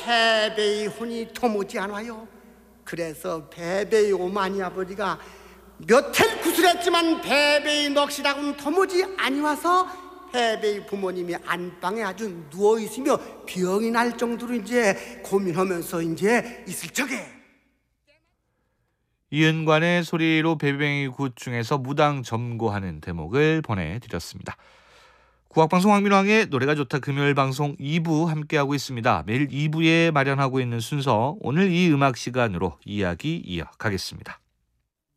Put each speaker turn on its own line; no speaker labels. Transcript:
패배의 혼이 도무지 않아요. 그래서 패배의 오마니 아버지가 몇 해 구슬했지만 패배의 넋이라고는 도무지 아니와서 패배의 부모님이 안방에 아주 누워있으며 병이 날 정도로 이제 고민하면서 이제 있을 적에
이은관의 소리로 베베뱅이 굿 중에서 무당 점고하는 대목을 보내드렸습니다. 국악방송 황민왕의 노래가 좋다 금요일 방송 2부 함께하고 있습니다. 매일 2부에 마련하고 있는 순서, 오늘 이 음악 시간으로 이야기 이어가겠습니다.